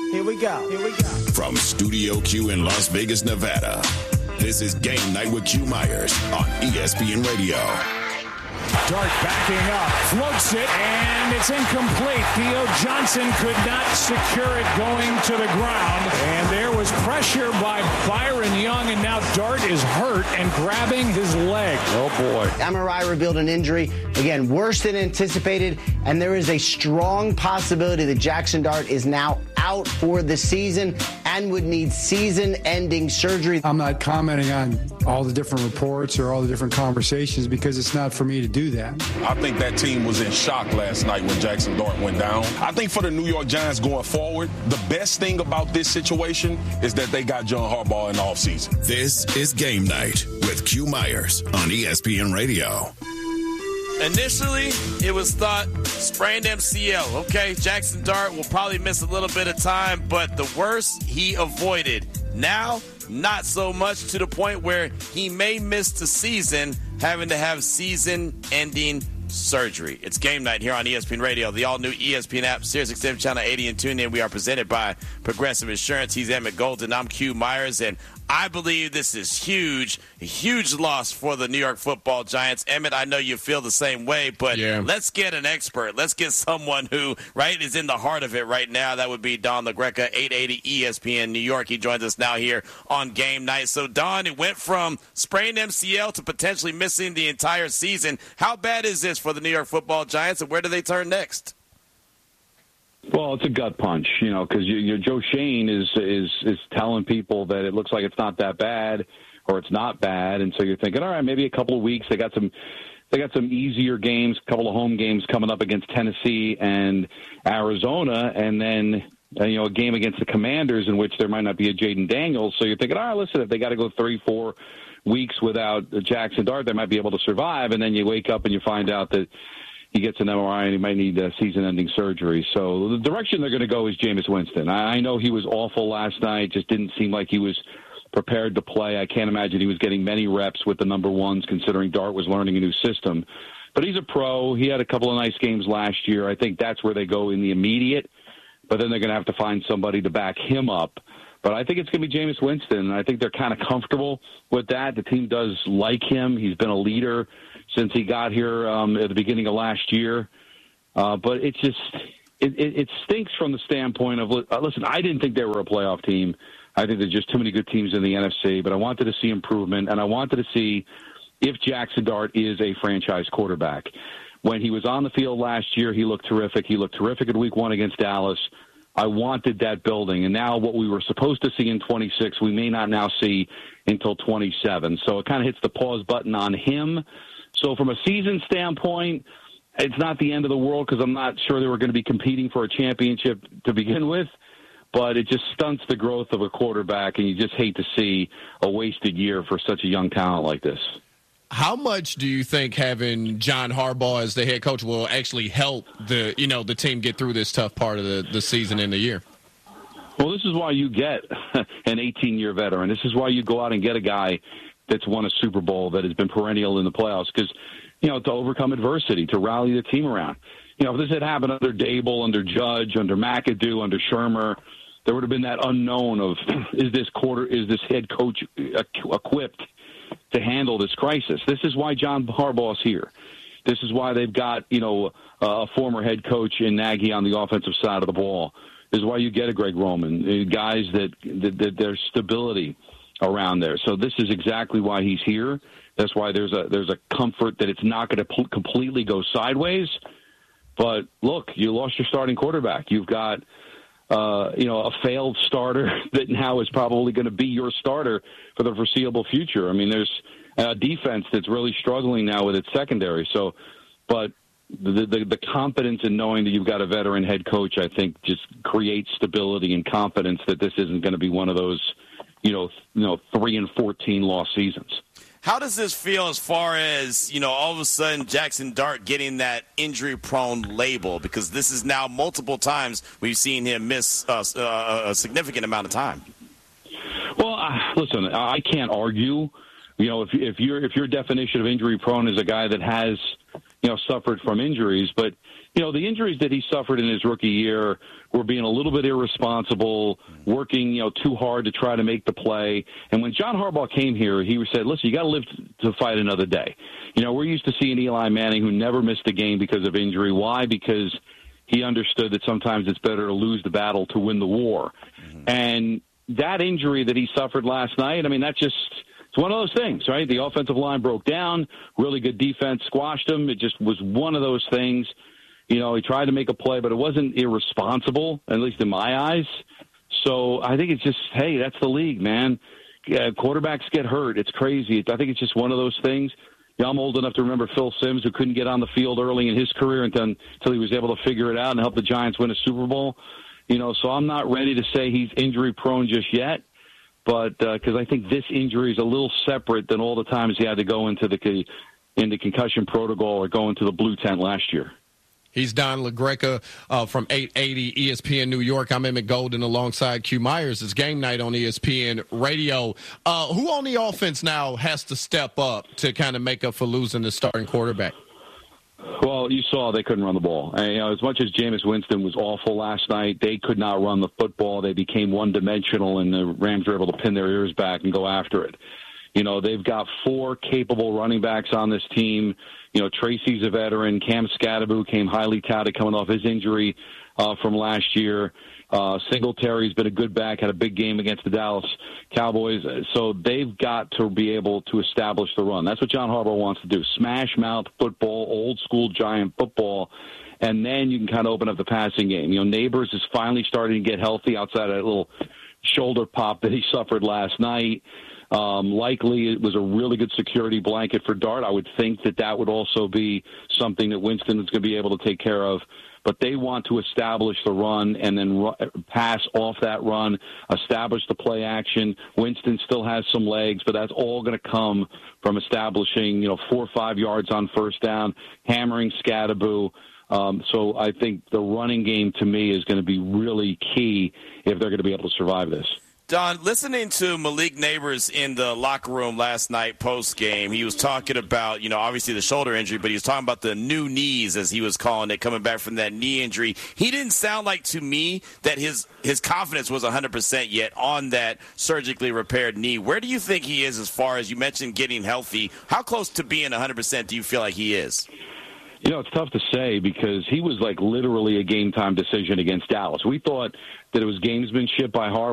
Here we go. From Studio Q in Las Vegas, Nevada, this is Game Night with Q Myers on ESPN Radio. Dart backing up, floats it, and it's incomplete. Theo Johnson could not secure it going to the ground, and there was pressure by Byron Young, and now Dart is hurt and grabbing his leg. Oh, boy. MRI revealed an injury, again, worse than anticipated, and there is a strong possibility that Jackson Dart is now out for the season and would need season-ending surgery. I'm not commenting on all the different reports or all the different conversations because it's not for me to do that. I think that team was in shock last night when Jackson Dart went down. I think for the New York Giants going forward, the best thing about this situation is that they got John Harbaugh in the offseason. This is Game Night with Q Myers on ESPN Radio. Initially, it was thought sprained MCL. Okay, Jackson Dart will probably miss a little bit of time, but the worst he avoided. Now, not so much, to the point where he may miss the season, having to have season-ending surgery. It's Game Night here on ESPN Radio, the all-new ESPN app, SiriusXM Channel 80 and TuneIn. We are presented by Progressive Insurance. He's Emmett Golden. I'm Q Myers, and I believe this is a huge loss for the New York Football Giants. Emmett, I know you feel the same way, but Let's get an expert. Let's get someone who, is in the heart of it right now. That would be Don LaGreca, 880 ESPN New York. He joins us now here on Game Night. So, Don, it went from sprained MCL to potentially missing the entire season. How bad is this for the New York Football Giants, and where do they turn next? Well, it's a gut punch, because Joe Shane is telling people that it looks like it's not that bad or it's not bad, and so you're thinking, all right, maybe a couple of weeks. They got some easier games, a couple of home games coming up against Tennessee and Arizona, and then a game against the Commanders in which there might not be a Jaden Daniels. So you're thinking, all right, listen, if they got to go 3-4 weeks without Jackson Dart, they might be able to survive, and then you wake up and you find out that he gets an MRI and he might need season-ending surgery. So the direction they're going to go is Jameis Winston. I know he was awful last night, just didn't seem like he was prepared to play. I can't imagine he was getting many reps with the number ones, considering Dart was learning a new system. But he's a pro. He had a couple of nice games last year. I think that's where they go in the immediate. But then they're going to have to find somebody to back him up. But I think it's going to be Jameis Winston. I think they're kind of comfortable with that. The team does like him. He's been a leader since he got here at the beginning of last year. But it stinks from the standpoint of, listen, I didn't think they were a playoff team. I think there's just too many good teams in the NFC. But I wanted to see improvement, and I wanted to see if Jackson Dart is a franchise quarterback. When he was on the field last year, he looked terrific. He looked terrific in Week 1 against Dallas. I wanted that building. And now what we were supposed to see in 26, we may not now see until 27. So it kind of hits the pause button on him. So from a season standpoint, it's not the end of the world because I'm not sure they were going to be competing for a championship to begin with. But it just stunts the growth of a quarterback, and you just hate to see a wasted year for such a young talent like this. How much do you think having John Harbaugh as the head coach will actually help the team get through this tough part of the season and the year? Well, this is why you get an 18-year veteran. This is why you go out and get a guy that's won a Super Bowl, that has been perennial in the playoffs, because, to overcome adversity, to rally the team around. If this had happened under Dable, under Judge, under McAdoo, under Shermer, there would have been that unknown of, is this head coach equipped to handle this crisis? This is why John Harbaugh's here. This is why they've got, a former head coach in Nagy on the offensive side of the ball. This is why you get a Greg Roman, guys that there's stability around there. So this is exactly why he's here. That's why there's a comfort that it's not going to completely go sideways. But look, you lost your starting quarterback. You've got a failed starter that now is probably going to be your starter for the foreseeable future. I mean, there's a defense that's really struggling now with its secondary. So, but the confidence in knowing that you've got a veteran head coach, I think, just creates stability and confidence that this isn't going to be one of those, 3-14 loss seasons. How does this feel as far as, all of a sudden Jackson Dart getting that injury-prone label? Because this is now multiple times we've seen him miss a significant amount of time. Well, listen, I can't argue. If your definition of injury-prone is a guy that has, suffered from injuries. But, the injuries that he suffered in his rookie year were being a little bit irresponsible, working, too hard to try to make the play. And when John Harbaugh came here, he said, listen, you got to live to fight another day. We're used to seeing Eli Manning, who never missed a game because of injury. Why? Because he understood that sometimes it's better to lose the battle to win the war. Mm-hmm. And that injury that he suffered last night, it's one of those things, right? The offensive line broke down, really good defense squashed him. It just was one of those things. He tried to make a play, but it wasn't irresponsible, at least in my eyes. So I think it's just, hey, that's the league, man. Quarterbacks get hurt. It's crazy. I think it's just one of those things. I'm old enough to remember Phil Simms, who couldn't get on the field early in his career until he was able to figure it out and help the Giants win a Super Bowl. So I'm not ready to say he's injury prone just yet, but because I think this injury is a little separate than all the times he had to go into the concussion protocol or go into the blue tent last year. He's Don LaGreca from 880 ESPN New York. I'm Emmett Golden alongside Q Myers. It's Game Night on ESPN Radio. Who on the offense now has to step up to kind of make up for losing the starting quarterback? Well, you saw they couldn't run the ball. As much as Jameis Winston was awful last night, they could not run the football. They became one-dimensional, and the Rams were able to pin their ears back and go after it. They've got 4 capable running backs on this team. Tracy's a veteran. Cam Scatterbo came highly touted coming off his injury from last year. Singletary's been a good back, had a big game against the Dallas Cowboys. So they've got to be able to establish the run. That's what John Harbaugh wants to do. Smash mouth football, old school Giant football, and then you can kind of open up the passing game. Neighbors is finally starting to get healthy outside of that little shoulder pop that he suffered last night. Likely it was a really good security blanket for Dart. I would think that would also be something that Winston is going to be able to take care of. But they want to establish the run and then pass off that run, establish the play action. Winston still has some legs, but that's all going to come from establishing, 4 or 5 yards on first down, hammering Scatterbo. So I think the running game to me is going to be really key if they're going to be able to survive this. Don, listening to Malik Neighbors in the locker room last night post-game, he was talking about, obviously the shoulder injury, but he was talking about the new knees, as he was calling it, coming back from that knee injury. He didn't sound like to me that his confidence was 100% yet on that surgically repaired knee. Where do you think he is as far as you mentioned getting healthy? How close to being 100% do you feel like he is? It's tough to say because he was like literally a game-time decision against Dallas. We thought that it was gamesmanship by Harbaugh.